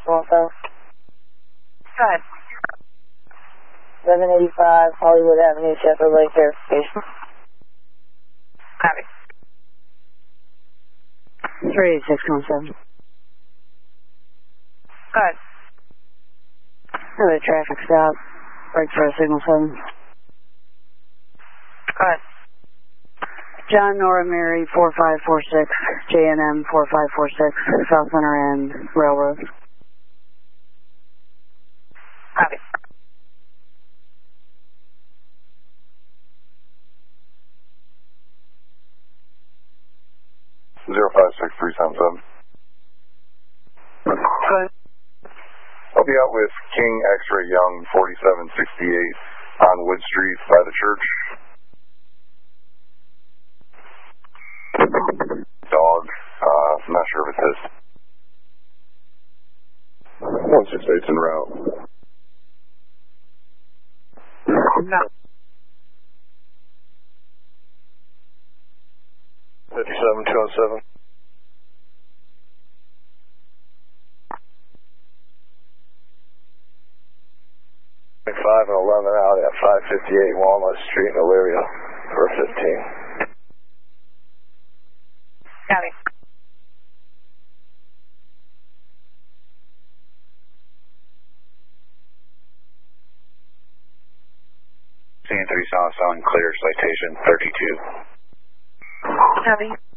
also. Go ahead. 785 Hollywood Avenue, Sheffield Lake verification. Copy. 38617. Go ahead. Another traffic stop. Break for a signal 7. Go ahead. John Nora Mary 4546, JNM 4546, South Center End Railroad. Copy. Zero 56377. Go ahead. I'll be out with King X-Ray Young 4768 on Wood Street by the church. Dog, I'm not sure if it's his. 168's en route. No. 57207. Five and 11 out at 558 Walnut Street in Elyria for 15. Copy. Seeing 3 South, clear, citation 32. Copy.